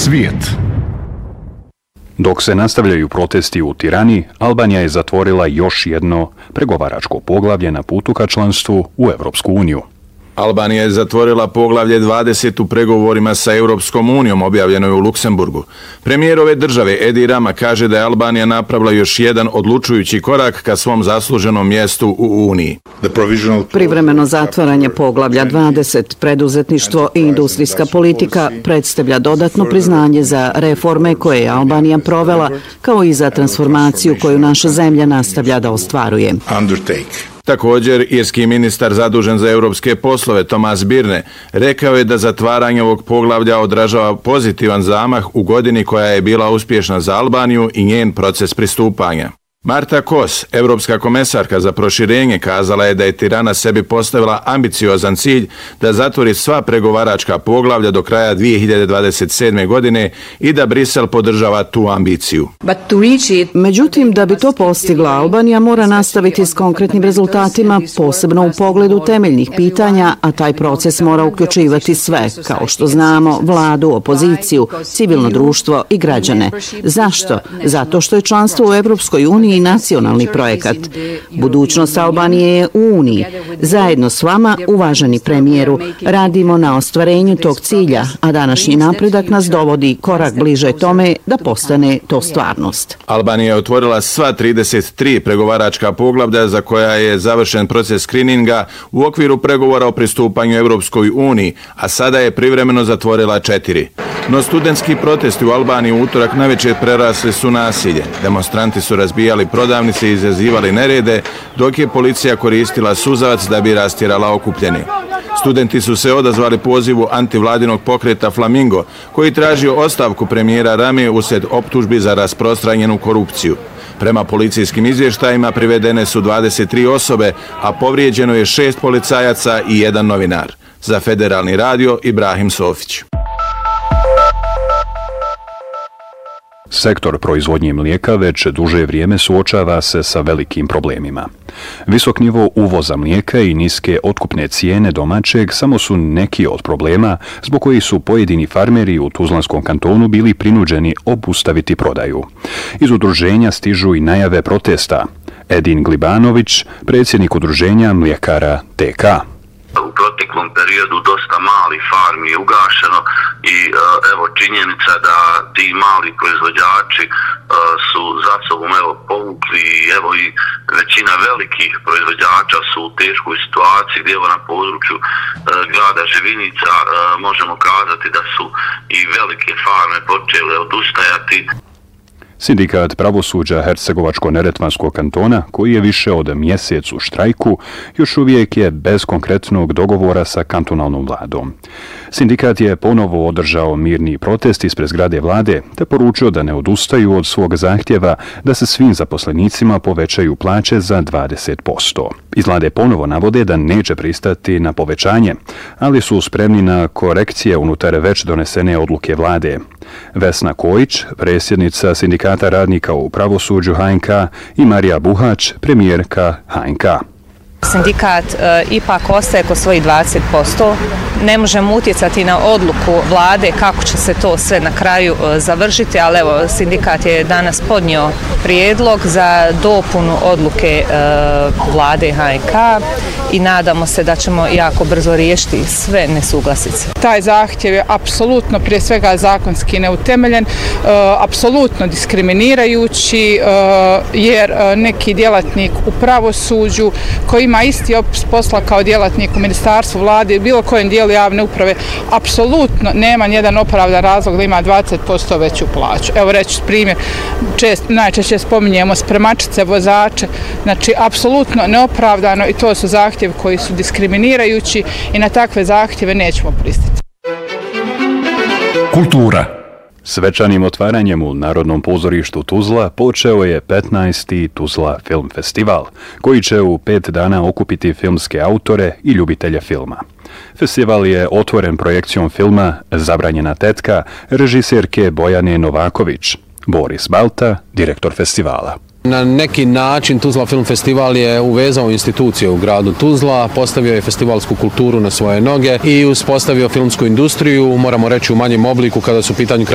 Svijet. Dok se nastavljaju protesti u Tirani, Albanija je zatvorila još jedno pregovaračko poglavlje na putu ka članstvu u Evropsku uniju. Albanija je zatvorila poglavlje 20 u pregovorima sa Europskom unijom, objavljeno je u Luksemburgu. Premijer ove države Edi Rama kaže da je Albanija napravila još jedan odlučujući korak ka svom zasluženom mjestu u Uniji. Privremeno zatvaranje poglavlja 20, preduzetništvo i industrijska politika, predstavlja dodatno priznanje za reforme koje je Albanija provela, kao i za transformaciju koju naša zemlja nastavlja da ostvaruje. Također, irski ministar zadužen za europske poslove Tomas Birne rekao je da zatvaranje ovog poglavlja odražava pozitivan zamah u godini koja je bila uspješna za Albaniju i njen proces pristupanja. Marta Kos, europska komesarka za proširenje, kazala je da je Tirana sebi postavila ambiciozan cilj da zatvori sva pregovaračka poglavlja do kraja 2027. godine i da Brisel podržava tu ambiciju. Međutim, da bi to postigla, Albanija mora nastaviti s konkretnim rezultatima, posebno u pogledu temeljnih pitanja, a taj proces mora uključivati sve, kao što znamo, vladu, opoziciju, civilno društvo i građane. Zašto? Zato što je članstvo u Evropskoj uniji i nacionalni projekat. Budućnost Albanije je u Uniji. Zajedno s vama, uvaženi premijeru, radimo na ostvarenju tog cilja, a današnji napredak nas dovodi korak bliže tome da postane to stvarnost. Albanija je otvorila sva 33 pregovaračka poglavlja za koja je završen proces skrininga u okviru pregovora o pristupanju Europskoj uniji, a sada je privremeno zatvorila 4. No studentski protesti u Albaniji u utorak navečer prerasli su nasilje. Demonstranti su razbijali prodavnice i izazivali nerede, dok je policija koristila suzavac da bi rastjerala okupljeni. Studenti su se odazvali pozivu antivladinog pokreta Flamingo, koji tražio ostavku premijera Rame uslijed optužbi za rasprostranjenu korupciju. Prema policijskim izvještajima privedene su 23 osobe, a povrijeđeno je 6 policajaca i 1 novinar. Za Federalni radio, Ibrahim Sofić. Sektor proizvodnje mlijeka već duže vrijeme suočava se sa velikim problemima. Visok nivo uvoza mlijeka i niske otkupne cijene domaćeg samo su neki od problema zbog kojih su pojedini farmeri u Tuzlanskom kantonu bili prinuđeni obustaviti prodaju. Iz udruženja stižu i najave protesta. Edin Glibanović, predsjednik udruženja mlijekara TK. U proteklom periodu dosta malih farmi je ugašeno i evo činjenica da ti mali proizvođači su za sobom povukli evo i većina velikih proizvođača su u teškoj situaciji gdje na području grada Živinica možemo kazati da su i velike farme počele odustajati. Sindikat pravosuđa Hercegovačko-Neretvanskog kantona, koji je više od mjesec u štrajku, još uvijek je bez konkretnog dogovora sa kantonalnom vladom. Sindikat je ponovo održao mirni protest ispred zgrade vlade te poručio da ne odustaju od svog zahtjeva da se svim zaposlenicima povećaju plaće za 20%. Iz vlade ponovo navode da neće pristati na povećanje, ali su spremni na korekcije unutar već donesene odluke vlade. Vesna Kojić, predsjednica Sindikata radnika u pravosuđu HNK, i Marija Buhać, premijerka HNK. Sindikat ipak ostaje kod svojih 20%. Ne možemo utjecati na odluku vlade kako će se to sve na kraju završiti, ali evo, sindikat je danas podnio prijedlog za dopunu odluke vlade HNK i nadamo se da ćemo jako brzo riješiti sve nesuglasice. Taj zahtjev je apsolutno, prije svega zakonski neutemeljen, apsolutno diskriminirajući, jer neki djelatnik u pravosuđu koji ima isti opis posla kao djelatnik u ministarstvu, vlade i bilo kojem dijelu javne uprave, apsolutno nema nijedan opravdan razlog da ima 20% veću plaću. Evo reći primjer, najčešće spominjemo spremačice, vozače, znači apsolutno neopravdano i to su zahtjevi koji su diskriminirajući i na takve zahtjeve nećemo pristati. Kultura. Svečanim otvaranjem u Narodnom pozorištu Tuzla počeo je 15. Tuzla Film Festival, koji će u 5 dana okupiti filmske autore i ljubitelje filma. Festival je otvoren projekcijom filma Zabranjena tetka režiserke Bojane Novaković. Boris Balta, direktor festivala. Na neki način Tuzla Film Festival je uvezao institucije u gradu Tuzla, postavio je festivalsku kulturu na svoje noge i uspostavio filmsku industriju, moramo reći u manjem obliku kada su u pitanju